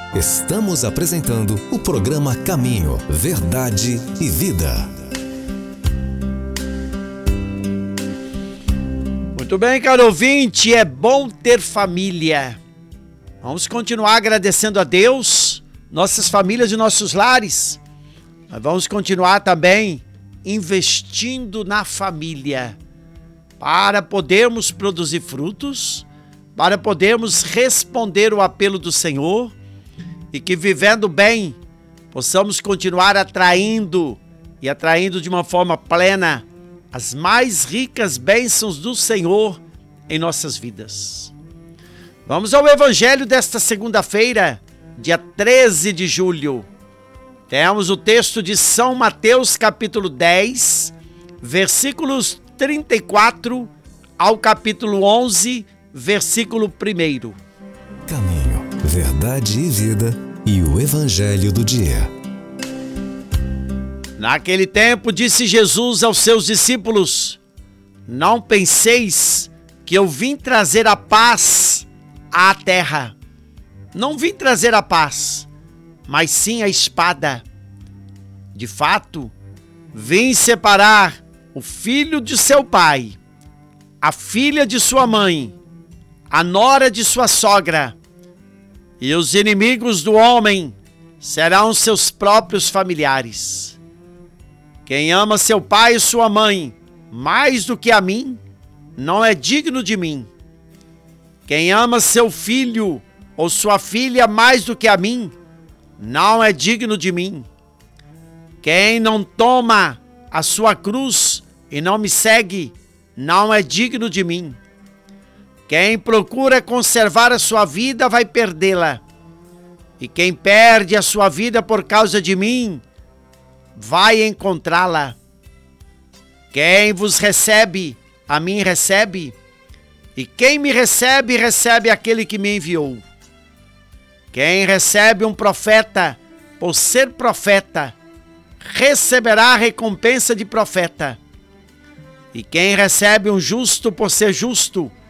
Estamos apresentando o programa Caminho, Verdade e Vida. Muito bem, caro ouvinte, é bom ter família. Vamos continuar agradecendo a Deus, nossas famílias e nossos lares. Mas vamos continuar também investindo na família para podermos produzir frutos, para podermos responder o apelo do Senhor e que, vivendo bem, possamos continuar atraindo de uma forma plena as mais ricas bênçãos do Senhor em nossas vidas. Vamos ao Evangelho desta segunda-feira, dia 13 de julho. Temos o texto de São Mateus, capítulo 10, versículos 34 ao capítulo 11, versículo 1. Caminho, Verdade e Vida e o Evangelho do dia. Naquele tempo disse Jesus aos seus discípulos: não penseis que eu vim trazer a paz à terra. Não vim trazer a paz, mas sim a espada. De fato, vim separar o filho de seu pai, a filha de sua mãe, a nora de sua sogra, e os inimigos do homem serão seus próprios familiares. Quem ama seu pai e sua mãe mais do que a mim, não é digno de mim. Quem ama seu filho ou sua filha mais do que a mim, não é digno de mim. Quem não toma a sua cruz e não me segue, não é digno de mim. Quem procura conservar a sua vida vai perdê-la. E quem perde a sua vida por causa de mim, vai encontrá-la. Quem vos recebe, a mim recebe. E quem me recebe, recebe aquele que me enviou. Quem recebe um profeta, por ser profeta, receberá a recompensa de profeta. E quem recebe um justo por ser justo,